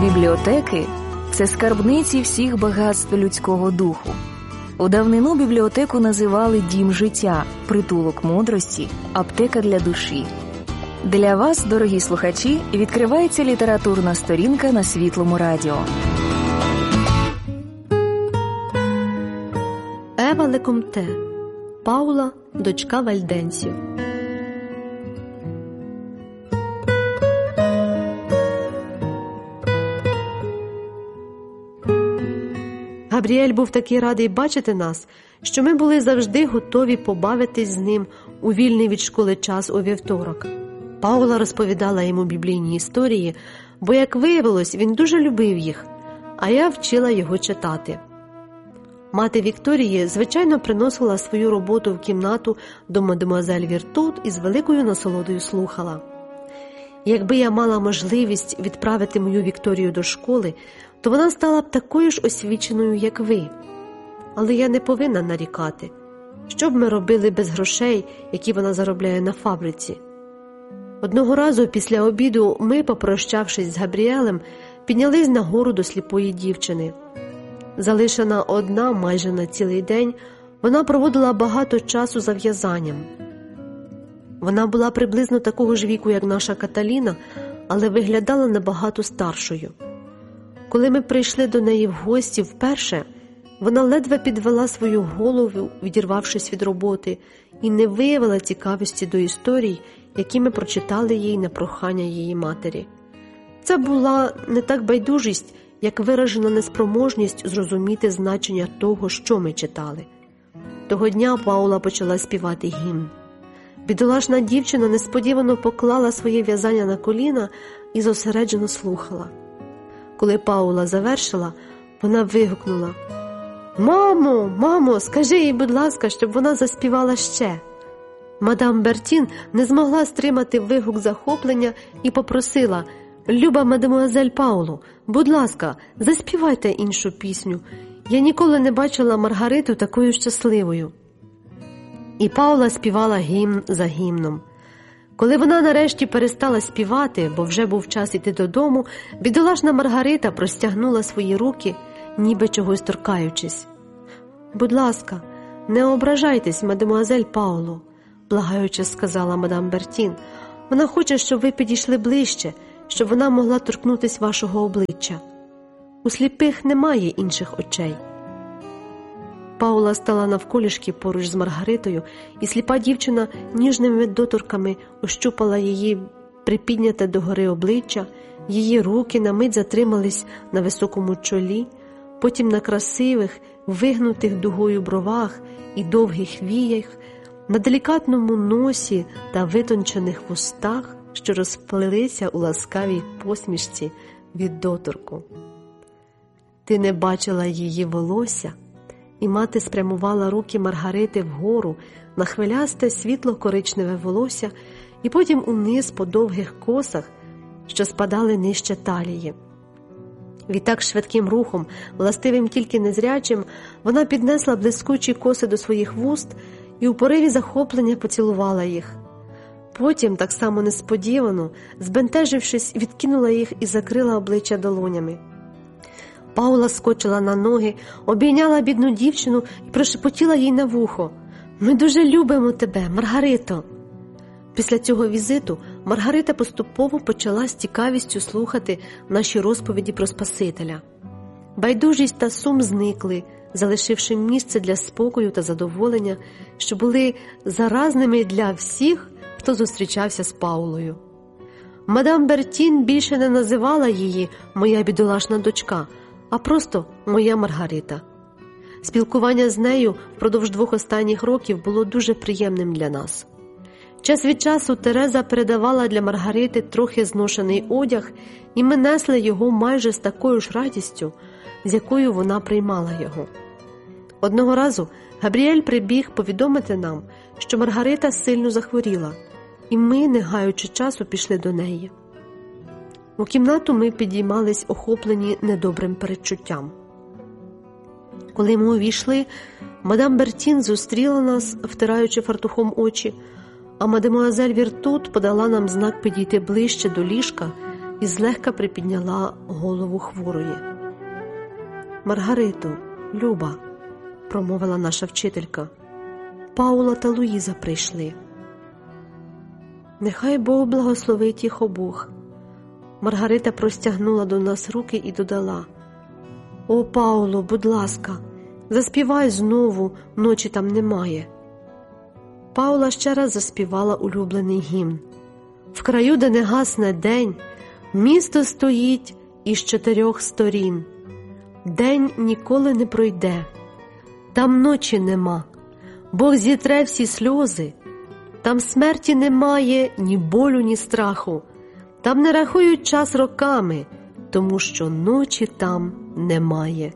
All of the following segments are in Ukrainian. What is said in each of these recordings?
Бібліотеки – це скарбниці всіх багатств людського духу. У давнину бібліотеку називали дім життя, притулок мудрості, аптека для душі. Для вас, дорогі слухачі, відкривається літературна сторінка на Світлому радіо. Ева Лекомте. Паула, дочка вальденців. Габріель був такий радий бачити нас, що ми були завжди готові побавитись з ним у вільний від школи час у вівторок. Паула розповідала йому біблійні історії, бо, як виявилось, він дуже любив їх, а я вчила його читати. Мати Вікторії, звичайно, приносила свою роботу в кімнату до мадемуазель Віртут і з великою насолодою слухала. Якби я мала можливість відправити мою Вікторію до школи, то вона стала б такою ж освіченою, як ви. Але я не повинна нарікати. Що б ми робили без грошей, які вона заробляє на фабриці? Одного разу після обіду ми, попрощавшись з Габріелем, піднялись на гору до сліпої дівчини. Залишена одна майже на цілий день, вона проводила багато часу за в'язанням. Вона була приблизно такого ж віку, як наша Каталіна, але виглядала набагато старшою. Коли ми прийшли до неї в гості вперше, вона ледве підвела свою голову, відірвавшись від роботи, і не виявила цікавості до історій, які ми прочитали їй на прохання її матері. Це була не так байдужість, як виражена неспроможність зрозуміти значення того, що ми читали. Того дня Паула почала співати гімн. Бідолашна дівчина несподівано поклала своє в'язання на коліна і зосереджено слухала. Коли Паула завершила, вона вигукнула: «Мамо, скажи їй, будь ласка, щоб вона заспівала ще». Мадам Бертін не змогла стримати вигук захоплення і попросила: «Люба мадемуазель Паулу, будь ласка, заспівайте іншу пісню. Я ніколи не бачила Маргариту такою щасливою». І Паула співала гімн за гімном. Коли вона нарешті перестала співати, бо вже був час іти додому, бідолашна Маргарита простягнула свої руки, ніби чогось торкаючись. «Будь ласка, не ображайтесь, мадемуазель Паулу», – благаюче сказала мадам Бертін. «Вона хоче, щоб ви підійшли ближче, щоб вона могла торкнутися вашого обличчя. У сліпих немає інших очей». Паула стала навколішки поруч з Маргаритою, і сліпа дівчина ніжними доторками ощупала її припідняте догори обличчя, її руки на мить затримались на високому чолі, потім на красивих, вигнутих дугою бровах і довгих віях, на делікатному носі та витончених вустах, що розплилися у ласкавій посмішці від доторку. «Ти не бачила її волосся?» І мати спрямувала руки Маргарити вгору на хвилясте світло-коричневе волосся і потім униз по довгих косах, що спадали нижче талії. Відтак швидким рухом, властивим тільки незрячим, вона піднесла блискучі коси до своїх вуст і у пориві захоплення поцілувала їх. Потім, так само несподівано, збентежившись, відкинула їх і закрила обличчя долонями. Паула скочила на ноги, обійняла бідну дівчину і прошепотіла їй на вухо: «Ми дуже любимо тебе, Маргарито!» Після цього візиту Маргарита поступово почала з цікавістю слухати наші розповіді про Спасителя. Байдужість та сум зникли, залишивши місце для спокою та задоволення, що були заразними для всіх, хто зустрічався з Паулою. Мадам Бертін більше не називала її «моя бідолашна дочка», а просто «моя Маргарита». Спілкування з нею впродовж 2 останніх років було дуже приємним для нас. Час від часу Тереза передавала для Маргарити трохи зношений одяг, і ми несли його майже з такою ж радістю, з якою вона приймала його. Одного разу Габріель прибіг повідомити нам, що Маргарита сильно захворіла, і ми, не гаючи часу, пішли до неї. У кімнату ми підіймались охоплені недобрим передчуттям. Коли ми увійшли, мадам Бертін зустріла нас, втираючи фартухом очі, а мадемуазель Віртут подала нам знак підійти ближче до ліжка і злегка припідняла голову хворої. «Маргарито, Люба», – промовила наша вчителька, – «Паула та Луїза прийшли». «Нехай Бог благословить їх обох». Маргарита простягнула до нас руки і додала: «О, Пауло, будь ласка, заспівай знову «Ночі там немає». Паула ще раз заспівала улюблений гімн. В краю, де не гасне день, місто стоїть із 4 сторін. День ніколи не пройде, там ночі нема, Бог зітре всі сльози, там смерті немає ні болю, ні страху, там не рахують час роками, тому що ночі там немає.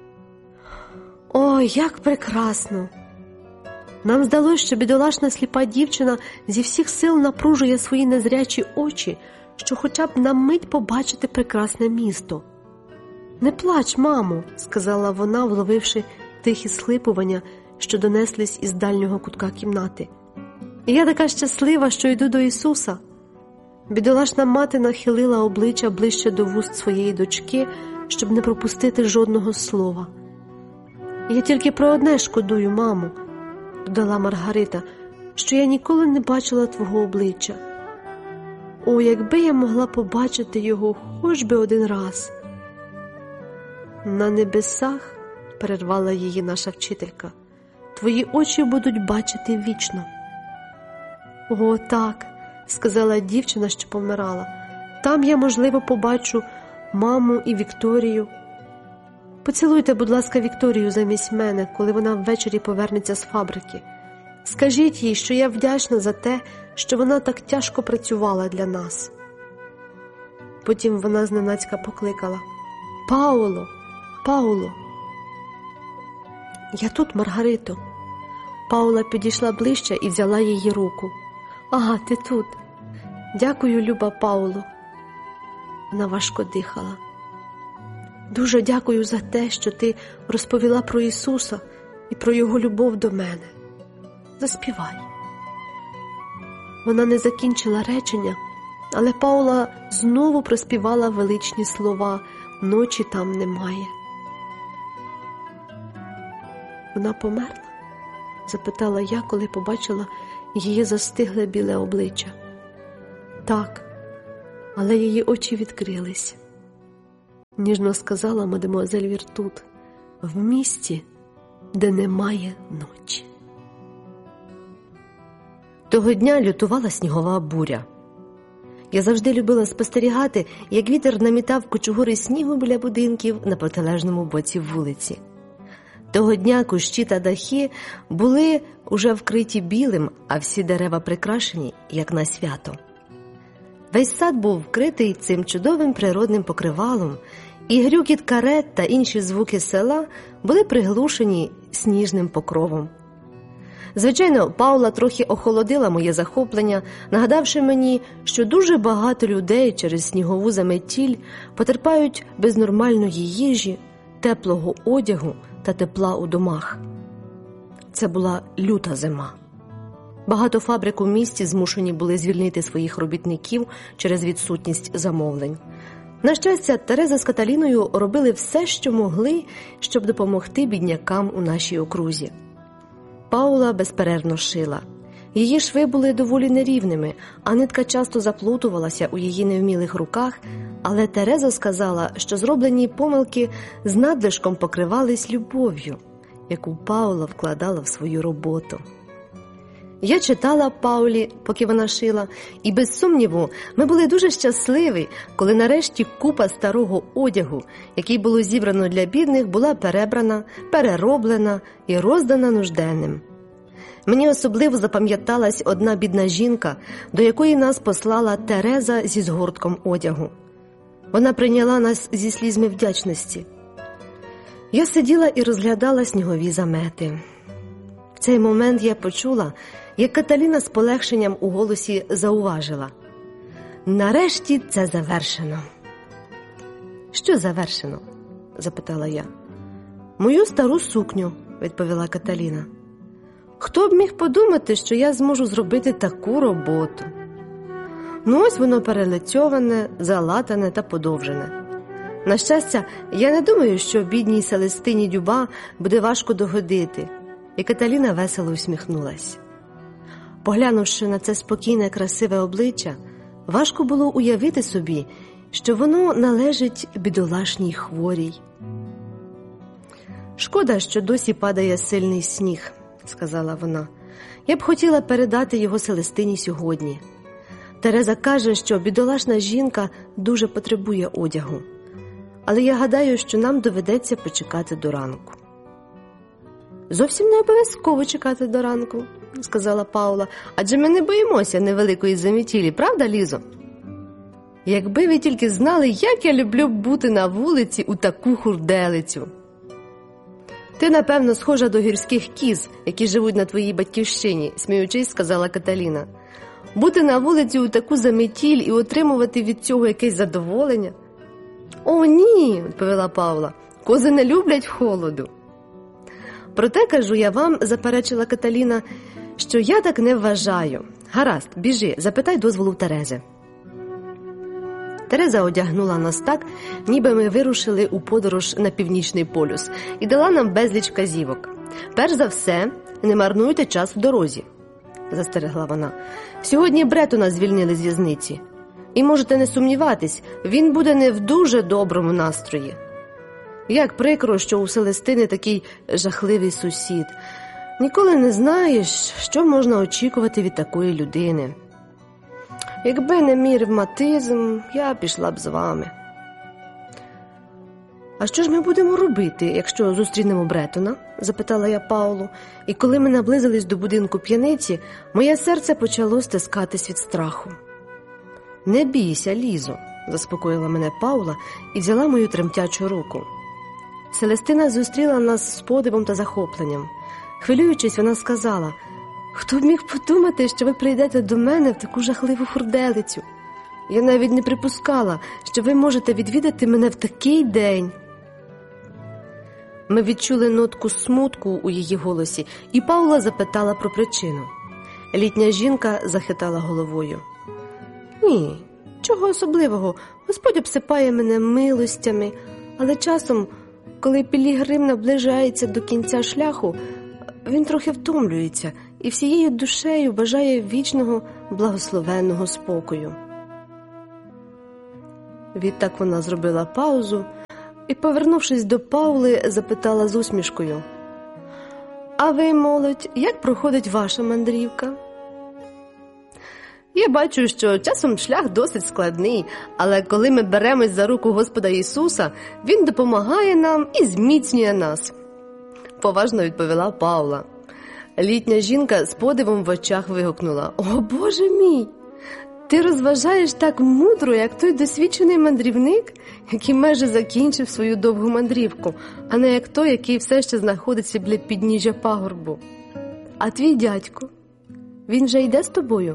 Ой, як прекрасно! Нам здалося, що бідолашна сліпа дівчина зі всіх сил напружує свої незрячі очі, що хоча б на мить побачити прекрасне місто. «Не плач, мамо», – сказала вона, вловивши тихі схлипування, що донеслись із дальнього кутка кімнати. «Я така щаслива, що йду до Ісуса». Бідолашна мати нахилила обличчя ближче до вуст своєї дочки, щоб не пропустити жодного слова. «Я тільки про одне шкодую, мамо», – додала Маргарита, – «що я ніколи не бачила твого обличчя. О, якби я могла побачити його хоч би один раз». «На небесах», – перервала її наша вчителька, – «твої очі будуть бачити вічно». «О, так», – сказала дівчина, що помирала, – «там я, можливо, побачу маму і Вікторію». «Поцілуйте, будь ласка, Вікторію замість мене, коли вона ввечері повернеться з фабрики. Скажіть їй, що я вдячна за те, що вона так тяжко працювала для нас». Потім вона зненацька покликала: «Пауло! Пауло!» «Я тут, Маргарито». Паула підійшла ближче і взяла її руку. «Ага, ти тут. Дякую, люба Пауло». Вона важко дихала. «Дуже дякую за те, що ти розповіла про Ісуса і про Його любов до мене. Заспівай». Вона не закінчила речення, але Паула знову проспівала величні слова «Ночі там немає». «Вона померла?» – запитала я, коли побачила її застигле біле обличчя. «Так, але її очі відкрились», – ніжно сказала мадемуазель Віртут, – «в місті, де немає ночі». Того дня лютувала снігова буря. Я завжди любила спостерігати, як вітер намітав кучугури снігу біля будинків на протилежному боці вулиці. Того дня кущі та дахи були уже вкриті білим, а всі дерева прикрашені, як на свято. Весь сад був вкритий цим чудовим природним покривалом, і грюкіт карет та інші звуки села були приглушені сніжним покровом. Звичайно, Паула трохи охолодила моє захоплення, нагадавши мені, що дуже багато людей через снігову заметіль потерпають без нормальної їжі, теплого одягу та тепла у домах. Це була люта зима. Багато фабрик у місті змушені були звільнити своїх робітників через відсутність замовлень. На щастя, Тереза з Каталіною робили все, що могли, щоб допомогти біднякам у нашій окрузі. Паула безперервно шила. Її шви були доволі нерівними, а нитка часто заплутувалася у її невмілих руках, але Тереза сказала, що зроблені помилки з надлишком покривались любов'ю, яку Паула вкладала в свою роботу. Я читала Паулі, поки вона шила, і без сумніву ми були дуже щасливі, коли нарешті купа старого одягу, який було зібрано для бідних, була перебрана, перероблена і роздана нужденним. Мені особливо запам'яталась одна бідна жінка, до якої нас послала Тереза зі згортком одягу. Вона прийняла нас зі слізьми вдячності. Я сиділа і розглядала снігові замети. В цей момент я почула, як Каталіна з полегшенням у голосі зауважила: «Нарешті це завершено». «Що завершено?» – запитала я. «Мою стару сукню», – відповіла Каталіна. «Хто б міг подумати, що я зможу зробити таку роботу?» Ну ось воно перелицьоване, залатане та подовжене. На щастя, я не думаю, що бідній Селестині Дюба буде важко догодити. І Каталіна весело усміхнулась. Поглянувши на це спокійне, красиве обличчя, важко було уявити собі, що воно належить бідолашній хворій. «Шкода, що досі падає сильний сніг», – сказала вона. «Я б хотіла передати його Селестині сьогодні. Тереза каже, що бідолашна жінка дуже потребує одягу. Але я гадаю, що нам доведеться почекати до ранку». «Зовсім не обов'язково чекати до ранку», – сказала Паула, «адже ми не боїмося невеликої заметілі, правда, Лізо? Якби ви тільки знали, як я люблю бути на вулиці у таку хурделицю». «Ти, напевно, схожа до гірських кіз, які живуть на твоїй батьківщині», – сміючись, сказала Каталіна. «Бути на вулиці у таку заметіль і отримувати від цього якесь задоволення?» «О, ні», – відповіла Павла, – «кози не люблять холоду». «Проте, кажу я вам», – заперечила Каталіна, – «що я так не вважаю. Гаразд, біжи, запитай дозволу в Терези». Тереза одягнула нас так, ніби ми вирушили у подорож на Північний полюс, і дала нам безліч вказівок. «Перш за все, не марнуйте час в дорозі», – застерегла вона. «Сьогодні Бретона звільнили з в'язниці. І можете не сумніватись, він буде не в дуже доброму настрої. Як прикро, що у Селестини такий жахливий сусід. Ніколи не знаєш, що можна очікувати від такої людини. Якби не мій ревматизм, я пішла б з вами». «А що ж ми будемо робити, якщо зустрінемо Бретона?» – запитала я Паулу. І коли ми наблизились до будинку п'яниці, моє серце почало стискатись від страху. «Не бійся, Лізо», – заспокоїла мене Паула і взяла мою тремтячу руку. Селестина зустріла нас з подивом та захопленням. Хвилюючись, вона сказала: «Хто б міг подумати, що ви прийдете до мене в таку жахливу хурделицю? Я навіть не припускала, що ви можете відвідати мене в такий день». Ми відчули нотку смутку у її голосі, і Паула запитала про причину. Літня жінка захитала головою. «Ні, чого особливого. Господь обсипає мене милостями, але часом, коли пілігрим наближається до кінця шляху, він трохи втомлюється і всією душею бажає вічного благословенного спокою». Відтак вона зробила паузу і, повернувшись до Паули, запитала з усмішкою: «А ви, молодь, як проходить ваша мандрівка?» «Я бачу, що часом шлях досить складний, але коли ми беремось за руку Господа Ісуса, Він допомагає нам і зміцнює нас», – поважно відповіла Паула. Літня жінка з подивом в очах вигукнула: «О, Боже мій! Ти розважаєш так мудро, як той досвідчений мандрівник, який майже закінчив свою довгу мандрівку, а не як той, який все ще знаходиться біля підніжжя пагорбу. А твій дядько, він же йде з тобою?»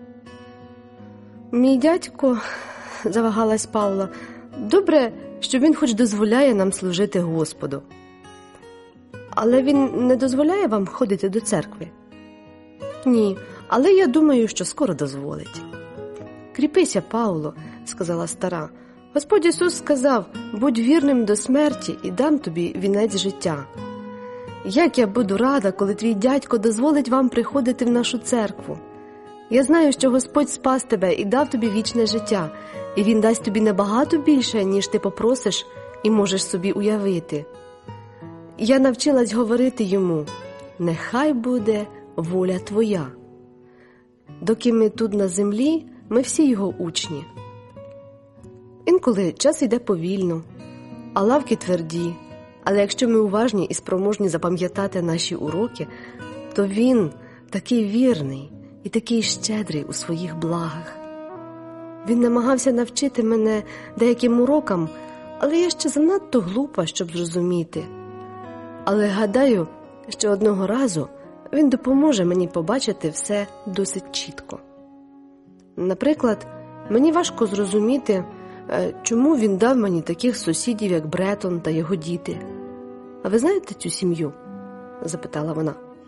«Мій дядько», – завагалась Паула, – «добре, що він хоч дозволяє нам служити Господу. Але він не дозволяє вам ходити до церкви?» «Ні, але я думаю, що скоро дозволить». «Кріпися, Пауло», – сказала стара. «Господь Ісус сказав: будь вірним до смерті і дам тобі вінець життя. Як я буду рада, коли твій дядько дозволить вам приходити в нашу церкву. Я знаю, що Господь спас тебе і дав тобі вічне життя, і Він дасть тобі набагато більше, ніж ти попросиш і можеш собі уявити. Я навчилась говорити йому: нехай буде воля твоя. Доки ми тут на землі, ми всі його учні. Інколи час йде повільно, а лавки тверді, але якщо ми уважні і спроможні запам'ятати наші уроки, то він такий вірний і такий щедрий у своїх благах. Він намагався навчити мене деяким урокам, але я ще занадто глупа, щоб зрозуміти. Але гадаю, що одного разу він допоможе мені побачити все досить чітко. Наприклад, мені важко зрозуміти, чому він дав мені таких сусідів, як Бретон та його діти. «А ви знаєте цю сім'ю?» – запитала вона.